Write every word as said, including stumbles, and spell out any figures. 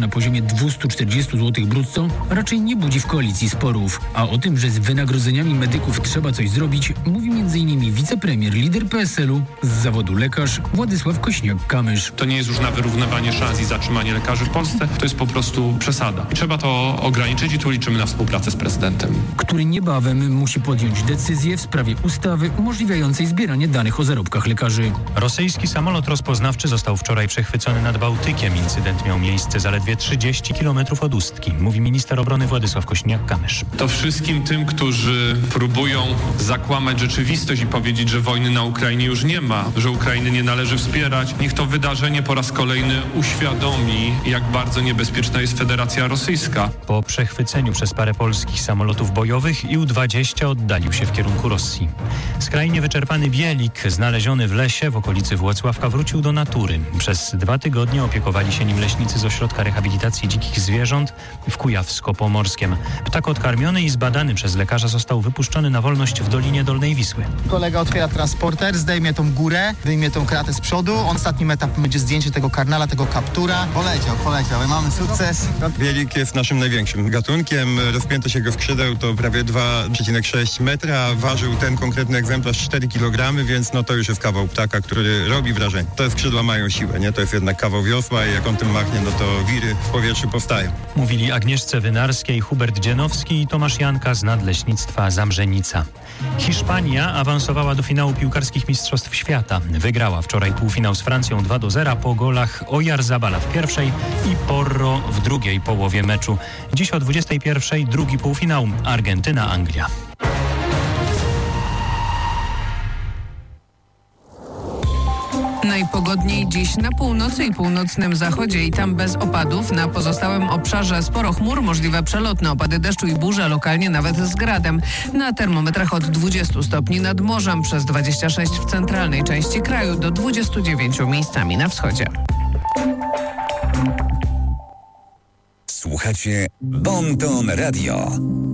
na poziomie dwieście czterdzieści złotych brutto raczej nie budzi w koalicji sporów. A o tym, że z wynagrodzeniami medyków trzeba coś zrobić, mówi m.in. wicepremier, lider P S L-u, z zawodu lekarz Władysław Kośniak-Kamysz. To nie jest już na wyrównywanie szans i zatrzymanie lekarzy w Polsce, to jest po prostu przesada. Trzeba to ograniczyć i tu liczymy na współpracę z prezydentem, który niebawem musi podjąć decyzję w sprawie ustawy umożliwiającej zbieranie danych o zarobkach lekarzy. Rosyjski samolot rozpoznawczy został wczoraj przechwycony nad Bałtykiem. Incydent miał miejsce zaledwie trzydzieści kilometrów od Ustki, mówi minister obrony Władysław Kośniak-Kamysz. To wszystkim tym, którzy próbują zakłamać rzeczywistość i powiedzieć, że wojny na Ukrainie już nie ma, że Ukrainy nie należy wspierać, niech to wydarzenie po raz kolejny uświadomi, jak bardzo niebezpieczna jest Federacja Rosyjska. Po przechwyceniu przez parę polskich samolotów bojowych I U dwadzieścia oddalił się w kierunku Rosji. Skrajnie wyczerpany bielik, znaleziony w lesie w okolicy Włocławka, wrócił do natury. Przez dwa tygodnie opiekowali się nim leśnicy z Ośrodka Rehabilitacji Dzikich Zwierząt w Kujawsko-Pomorskiem. Ptak odkarmiony i zbadany przez lekarza został wypuszczony na wolność w Dolinie Dolnej Wisły. Kolega otwiera transporter, zdejmie tą górę, wyjmie tą kratę z przodu. Ostatnim etapem będzie zdjęcie tego karnala, tego kaptura. Poleciał, poleciał. My mamy sukces. Bielik jest naszym największym gatunkiem. Rozpiętość jego skrzydeł to prawie dwa przecinek sześć metra. Ważył ten konkretny egzemplarz cztery kilogramy, więc no to już jest kawał ptaka, który robi wrażenie. Te skrzydła mają siłę, nie? To jest jednak kawał wiosła i jak on tym machnie, no to wiry w powietrzu powstają. Mówili Agnieszce Wynarskiej, Hubert Dzienowski i Tomasz Janka z Nadleśnictwa Zamrzenica. Hiszpania awansowała do finału piłkarskich Mistrzostw Świata. Wygrała wczoraj półfinał z Francją dwa do zera po golach Oyarzabala w pierwszej i Porro w drugiej połowie meczu. Dziś o dwudziestej pierwszej drugi półfinał Argentyna-Anglia. Najpogodniej dziś na północy i północnym zachodzie i tam bez opadów. Na pozostałym obszarze sporo chmur, możliwe przelotne opady deszczu i burze, lokalnie nawet z gradem. Na termometrach od dwudziestu stopni nad morzem, przez dwadzieścia sześć w centralnej części kraju, do dwudziestu dziewięciu miejscami na wschodzie. Słuchacie Bon Ton Radio.